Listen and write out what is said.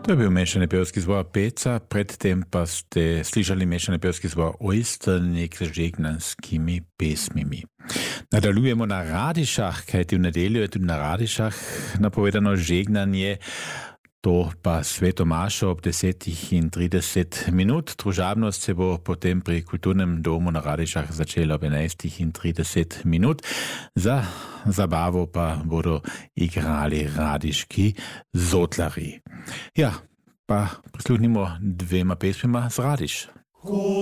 To je bil mešani pevski zbor Peca, predtem pa ste slišali mešani pevski zbor Ojsternik z žegnanskimi pesmimi. Nadaljujemo na Radišah, kajti v nedeljo je tudi na Radišah napovedano žegnanje, to pa svetomašo ob 10:30. Družabnost se bo potem pri kulturnem domu na Radišah začela ob 11:30. Za zabavo pa bodo igrali radiški zotlari. Ja, pa prisluhnimo dvema pesmima z Radiš.